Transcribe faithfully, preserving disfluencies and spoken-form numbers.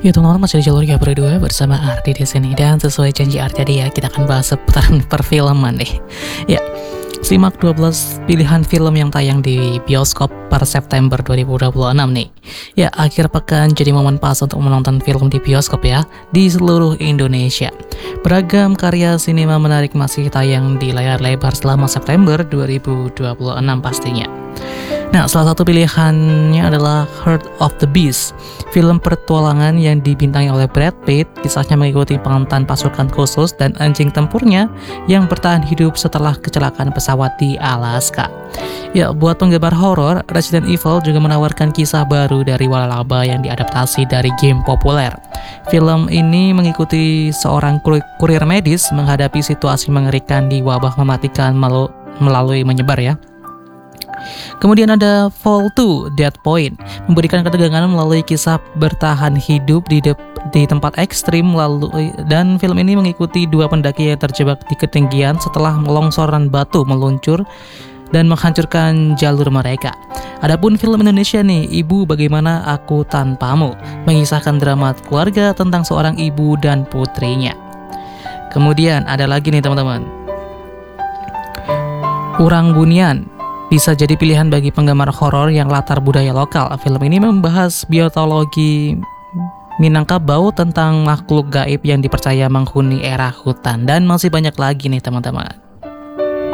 Ya teman-teman, masih di jalur Gabri dua bersama Ardi di sini, dan sesuai janji Ardi tadi ya, kita akan bahas seputaran perfilman deh. Ya, simak dua belas pilihan film yang tayang di bioskop per September dua ribu dua puluh enam nih. Ya, akhir pekan jadi momen pas untuk menonton film di bioskop ya, di seluruh Indonesia. Beragam karya sinema menarik masih tayang di layar lebar selama September dua ribu dua puluh enam pastinya. Nah, salah satu pilihannya adalah Heart of the Beast, film petualangan yang dibintangi oleh Brad Pitt. Kisahnya mengikuti pengantar pasukan khusus dan anjing tempurnya yang bertahan hidup setelah kecelakaan pesawat di Alaska. Ya, buat penggemar horor, Resident Evil juga menawarkan kisah baru dari waralaba yang diadaptasi dari game populer. Film ini mengikuti seorang kurir medis menghadapi situasi mengerikan di wabah mematikan melalui menyebar ya. Kemudian ada Fall to Dead Point, memberikan ketegangan melalui kisah bertahan hidup di, de- di tempat ekstrim lalu, dan film ini mengikuti dua pendaki yang terjebak di ketinggian setelah longsoran batu meluncur dan menghancurkan jalur mereka. Adapun film Indonesia nih, Ibu Bagaimana Aku Tanpamu, mengisahkan drama keluarga tentang seorang ibu dan putrinya. Kemudian ada lagi nih teman-teman, Urang Bunian bisa jadi pilihan bagi penggemar horor yang latar budaya lokal. Film ini membahas biotologi Minangkabau tentang makhluk gaib yang dipercaya menghuni era hutan, dan masih banyak lagi nih teman-teman.